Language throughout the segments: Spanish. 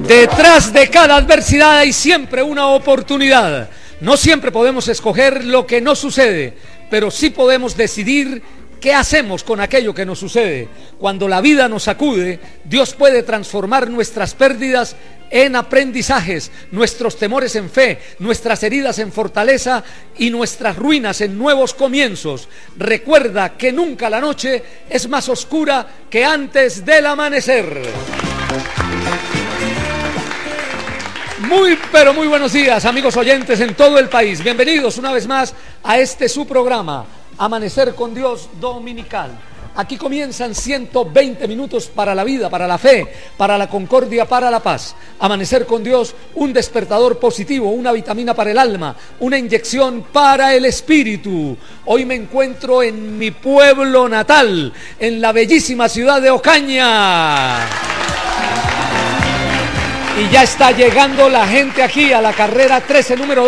Detrás de cada adversidad hay siempre una oportunidad. No siempre podemos escoger lo que nos sucede, pero sí podemos decidir qué hacemos con aquello que nos sucede. Cuando la vida nos sacude, Dios puede transformar nuestras pérdidas en aprendizajes, nuestros temores en fe, nuestras heridas en fortaleza y nuestras ruinas en nuevos comienzos. Recuerda que nunca la noche es más oscura que antes del amanecer. Pero muy buenos días, amigos oyentes en todo el país. Bienvenidos una vez más a este su programa, Amanecer con Dios Dominical. Aquí comienzan 120 minutos para la vida, para la fe, para la concordia, para la paz. Amanecer con Dios, un despertador positivo, una vitamina para el alma, una inyección para el espíritu. Hoy me encuentro en mi pueblo natal, en la bellísima ciudad de Ocaña. Y ya está llegando la gente aquí a la carrera 13, número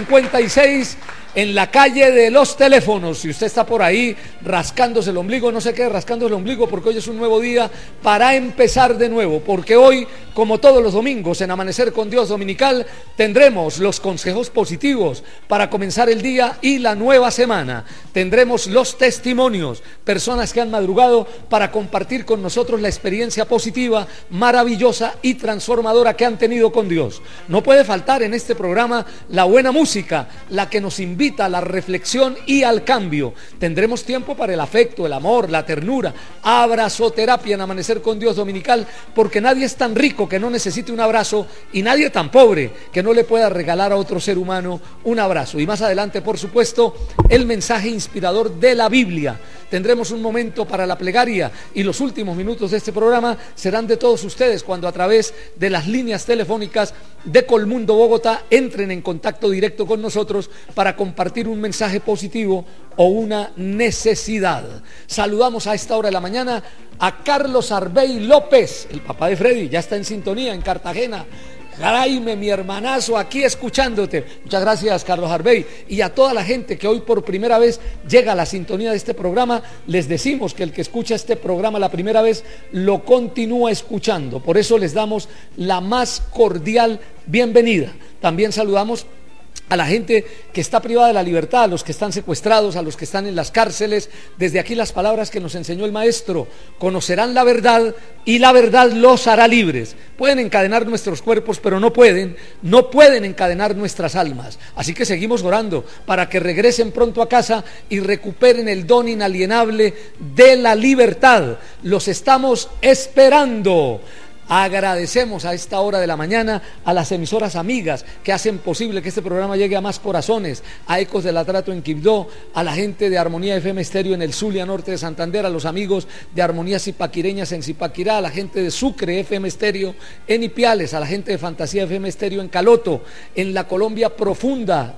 1256, en la calle de los teléfonos. Si usted está por ahí rascándose el ombligo, no se quede rascándose el ombligo, porque hoy es un nuevo día para empezar de nuevo, porque hoy, como todos los domingos en Amanecer con Dios Dominical, tendremos los consejos positivos para comenzar el día y la nueva semana. Tendremos los testimonios, personas que han madrugado para compartir con nosotros la experiencia positiva, maravillosa y transformadora que han tenido con Dios. No puede faltar en este programa la buena música, la que nos invita a la reflexión y al cambio. Tendremos tiempo para el afecto, el amor, la ternura, abrazoterapia en Amanecer con Dios Dominical, porque nadie es tan rico que no necesite un abrazo y nadie tan pobre que no le pueda regalar a otro ser humano un abrazo. Y más adelante, por supuesto, el mensaje inspirador de la Biblia. Tendremos un momento para la plegaria y los últimos minutos de este programa serán de todos ustedes cuando a través de las líneas telefónicas de Colmundo Bogotá entren en contacto directo con nosotros para compartir un mensaje positivo o una necesidad. Saludamos a esta hora de la mañana a Carlos Arbey López, el papá de Freddy, ya está en sintonía en Cartagena. Jaime, mi hermanazo, aquí escuchándote. Muchas gracias, Carlos Arbey. Y a toda la gente que hoy por primera vez llega a la sintonía de este programa, les decimos que el que escucha este programa la primera vez lo continúa escuchando. Por eso les damos la más cordial bienvenida. También saludamos a la gente que está privada de la libertad, a los que están secuestrados, a los que están en las cárceles. Desde aquí las palabras que nos enseñó el maestro: conocerán la verdad y la verdad los hará libres. Pueden encadenar nuestros cuerpos, pero no pueden encadenar nuestras almas. Así que seguimos orando para que regresen pronto a casa y recuperen el don inalienable de la libertad. Los estamos esperando. Agradecemos a esta hora de la mañana a las emisoras amigas que hacen posible que este programa llegue a más corazones, a Ecos del Atrato en Quibdó, a la gente de Armonía FM Estéreo en el Zulia Norte de Santander, a los amigos de Armonía Zipaquireñas en Zipaquirá, a la gente de Sucre FM Estéreo en Ipiales, a la gente de Fantasía FM Estéreo en Caloto, en la Colombia Profunda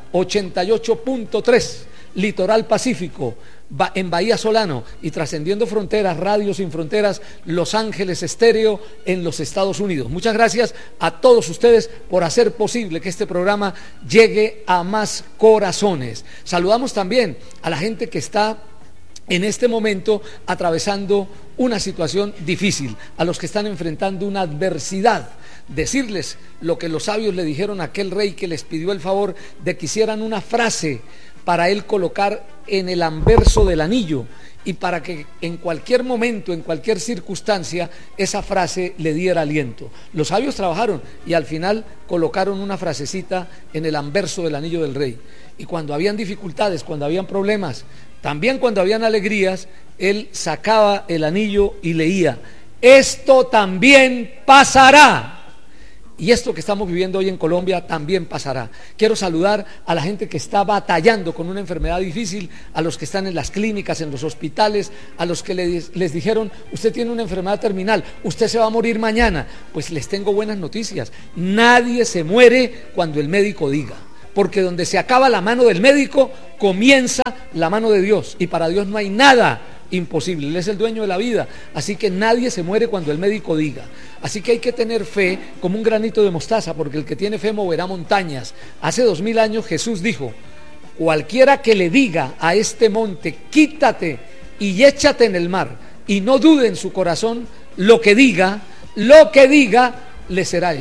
88.3, Litoral Pacífico, en Bahía Solano, y trascendiendo fronteras, Radio Sin Fronteras, Los Ángeles Estéreo en los Estados Unidos. Muchas gracias a todos ustedes por hacer posible que este programa llegue a más corazones. Saludamos también a la gente que está en este momento atravesando una situación difícil, a los que están enfrentando una adversidad. Decirles lo que los sabios le dijeron a aquel rey que les pidió el favor de que hicieran una frase para él colocar en el anverso del anillo, y para que en cualquier momento, en cualquier circunstancia, esa frase le diera aliento. Los sabios trabajaron y al final colocaron una frasecita en el anverso del anillo del rey. Y cuando habían dificultades, cuando habían problemas, también cuando habían alegrías, él sacaba el anillo y leía: esto también pasará. Y esto que estamos viviendo hoy en Colombia también pasará. Quiero saludar a la gente que está batallando con una enfermedad difícil, a los que están en las clínicas, en los hospitales, a los que les dijeron: usted tiene una enfermedad terminal, usted se va a morir mañana. Pues les tengo buenas noticias: nadie se muere cuando el médico diga, porque donde se acaba la mano del médico, comienza la mano de Dios, y para Dios no hay nada imposible. Él es el dueño de la vida, así que nadie se muere cuando el médico diga. Así que hay que tener fe como un granito de mostaza, porque el que tiene fe moverá montañas. Hace 2000 años Jesús dijo: cualquiera que le diga a este monte, quítate y échate en el mar, y no dude en su corazón, lo que diga le será hecho.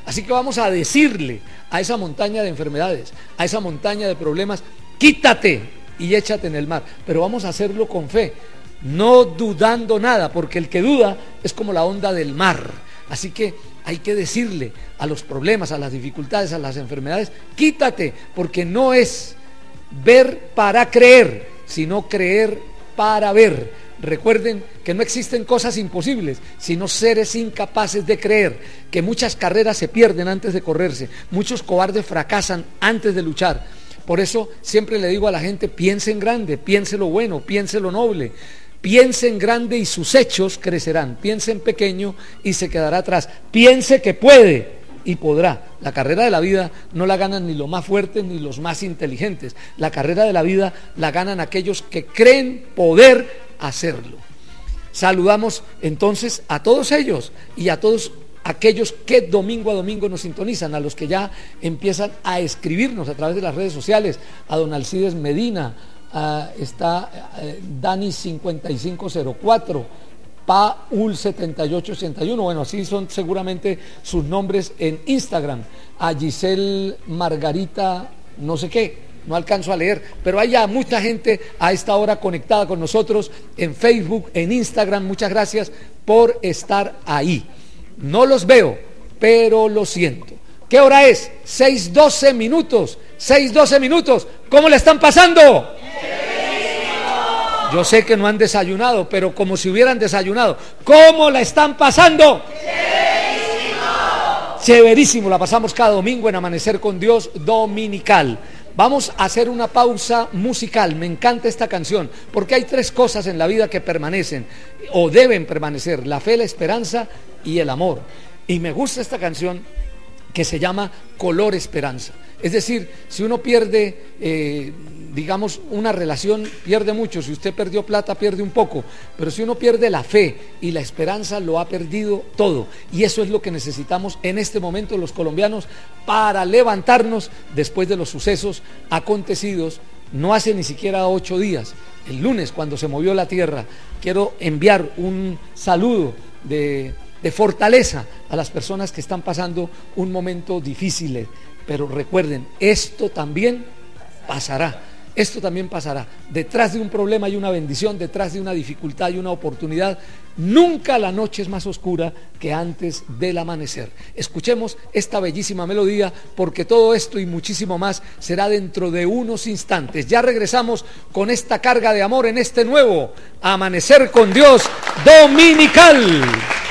Así que vamos a decirle a esa montaña de enfermedades, a esa montaña de problemas, quítate y échate en el mar. Pero vamos a hacerlo con fe, no dudando nada, porque el que duda es como la onda del mar. Así que hay que decirle a los problemas, a las dificultades, a las enfermedades, quítate, porque no es ver para creer, sino creer para ver. Recuerden que no existen cosas imposibles, sino seres incapaces de creer, que muchas carreras se pierden antes de correrse, muchos cobardes fracasan antes de luchar. Por eso siempre le digo a la gente, piense en grande, piense lo bueno, piense lo noble, piense en grande y sus hechos crecerán, piense en pequeño y se quedará atrás, piense que puede y podrá. La carrera de la vida no la ganan ni los más fuertes ni los más inteligentes, la carrera de la vida la ganan aquellos que creen poder hacerlo. Saludamos entonces a todos ellos y a todos aquellos que domingo a domingo nos sintonizan, a los que ya empiezan a escribirnos a través de las redes sociales, a don Alcides Medina, está Dani 5504, Paul 7881, bueno, así son seguramente sus nombres en Instagram, a Giselle Margarita no sé qué, no alcanzo a leer, pero hay ya mucha gente a esta hora conectada con nosotros en Facebook, en Instagram. Muchas gracias por estar ahí. No los veo, pero lo siento. ¿Qué hora es? 6:12 minutos. 6:12 minutos. ¿Cómo le están pasando? Yo sé que no han desayunado, pero como si hubieran desayunado. ¿Cómo la están pasando? Chéverísimo. La pasamos cada domingo en Amanecer con Dios dominical. Vamos a hacer una pausa musical. Me encanta esta canción porque hay 3 cosas en la vida que permanecen o deben permanecer: la fe, la esperanza y el amor. Y me gusta esta canción que se llama Color Esperanza. Es decir, si uno pierde, digamos, una relación, pierde mucho. Si usted perdió plata, pierde un poco. Pero si uno pierde la fe y la esperanza, lo ha perdido todo. Y eso es lo que necesitamos en este momento los colombianos para levantarnos después de los sucesos acontecidos no hace ni siquiera 8 días. El lunes, cuando se movió la tierra. Quiero enviar un saludo de fortaleza a las personas que están pasando un momento difícil. Pero recuerden, esto también pasará. Esto también pasará. Detrás de un problema hay una bendición, detrás de una dificultad hay una oportunidad. Nunca la noche es más oscura que antes del amanecer. Escuchemos esta bellísima melodía, porque todo esto y muchísimo más será dentro de unos instantes. Ya regresamos con esta carga de amor en este nuevo Amanecer con Dios dominical.